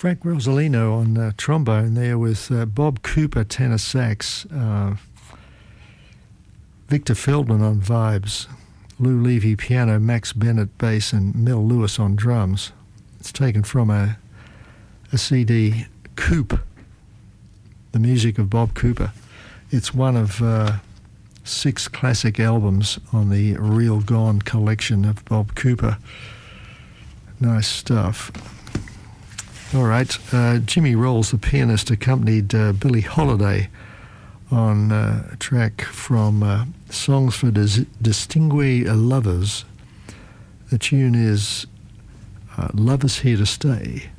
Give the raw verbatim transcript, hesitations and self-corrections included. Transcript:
Frank Rosalino on uh, trombone there with uh, Bob Cooper tenor sax, uh, Victor Feldman on vibes, Lou Levy piano, Max Bennett bass, and Mel Lewis on drums. It's taken from a, a C D, Coop, the music of Bob Cooper. It's one of uh, six classic albums on the Real Gone collection of Bob Cooper. Nice stuff. All right, uh, Jimmy Rolls, the pianist, accompanied uh, Billie Holiday on uh, a track from uh, Songs for Dis- Distinguished Lovers. The tune is uh, Love Is Here to Stay.